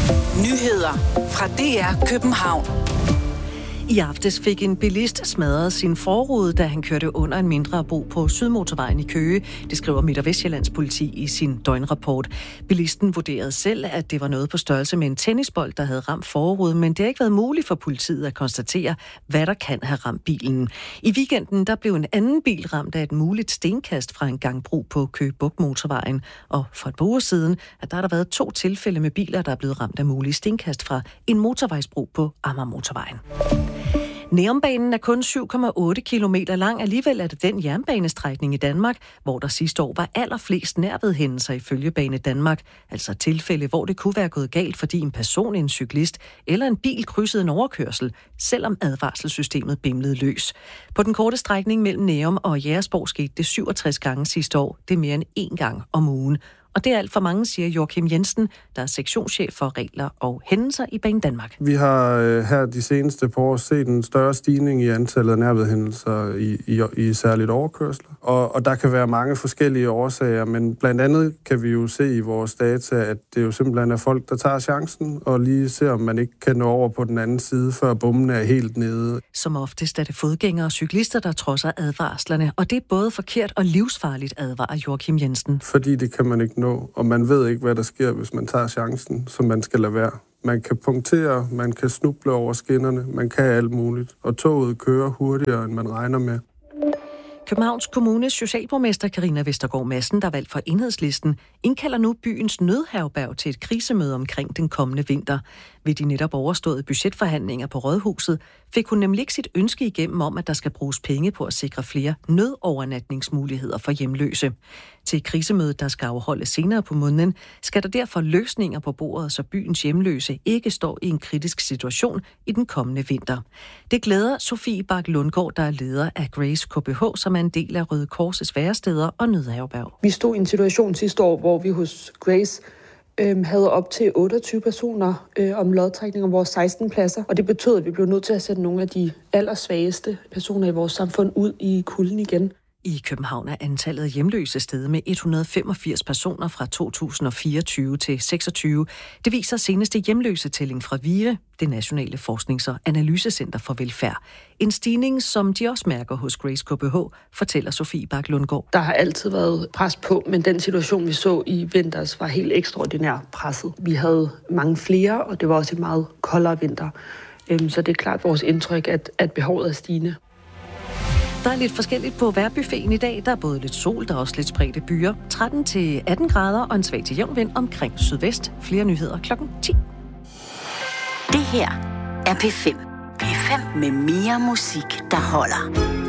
Nyheder fra DR København. I aftes fik en bilist smadret sin forrude, da han kørte under en mindre bro på Sydmotorvejen i Køge. Det skriver Midt- og Vestjyllands politi i sin døgnrapport. Bilisten vurderede selv, at det var noget på størrelse med en tennisbold, der havde ramt forruden, men det har ikke været muligt for politiet at konstatere, hvad der kan have ramt bilen. I weekenden der blev en anden bil ramt af et muligt stenkast fra en gangbro på Køge Bugt Motorvejen. Og for et par uger siden, at der har været 2 tilfælde med biler, der er blevet ramt af mulige stenkast fra en motorvejsbro på Amager Motorvejen. Nærumbanen er kun 7,8 kilometer lang. Alligevel er det den jernbanestrækning i Danmark, hvor der sidste år var allerflest nærvedhændelser ifølge Bane Danmark. Altså tilfælde, hvor det kunne være gået galt, fordi en person, en cyklist eller en bil krydsede en overkørsel, selvom advarselssystemet bimlede løs. På den korte strækning mellem Nærum og Jægersborg skete det 67 gange sidste år. Det er mere end 1 gang om ugen. Og det er alt for mange, siger Joachim Jensen, der er sektionschef for regler og hændelser i Bane Danmark. Vi har her de seneste par år set en større stigning i antallet af nærvedhændelser i særligt overkørsler. Og der kan være mange forskellige årsager, men blandt andet kan vi jo se i vores data, at det jo simpelthen er folk, der tager chancen og lige ser, om man ikke kan nå over på den anden side, før bommen er helt nede. Som oftest er det fodgængere og cyklister, der trodser advarslerne, og det er både forkert og livsfarligt, advarer Joachim Jensen. Fordi det kan man ikke nå, og man ved ikke, hvad der sker, hvis man tager chancen, så man skal lade være. Man kan punktere, man kan snuble over skinnerne, man kan alt muligt, og toget kører hurtigere, end man regner med. Københavns Kommunes socialborgmester Carina Vestergaard Madsen, der er valgt for Enhedslisten, indkalder nu byens nødherberg til et krisemøde omkring den kommende vinter. Ved de netop overståede budgetforhandlinger på Rådhuset fik hun nemlig ikke sit ønske igennem om, at der skal bruges penge på at sikre flere nødovernatningsmuligheder for hjemløse. Til krisemødet, der skal afholdes senere på måneden, skal der derfor løsninger på bordet, så byens hjemløse ikke står i en kritisk situation i den kommende vinter. Det glæder Sofie Bak Lundgaard, der er leder af Grace KBH, som er en del af Røde Kors' væresteder og nødherberg. Vi stod i en situation sidste år, hvor vi hos Grace havde op til 28 personer om lodtrækning om vores 16 pladser. Og det betød, at vi blev nødt til at sætte nogle af de allersvageste personer i vores samfund ud i kulden igen. I København er antallet af hjemløse steget med 185 personer fra 2024 til 26. Det viser seneste hjemløsetælling fra VIVE, det Nationale Forsknings- og Analysecenter for Velfærd. En stigning, som de også mærker hos Grace KBH, fortæller Sofie Bak Lundgaard. Der har altid været pres på, men den situation, vi så i vinters, var helt ekstraordinært presset. Vi havde mange flere, og det var også en meget koldere vinter. Så det er klart vores indtryk, at behovet er stigende. Der er lidt forskelligt på vejrbuffeten i dag. Der er både lidt sol, der er også lidt spredte byer. 13-18 grader og en svag til jævn vind omkring sydvest. Flere nyheder klokken 10. Det her er P5. P5 med mere musik, der holder.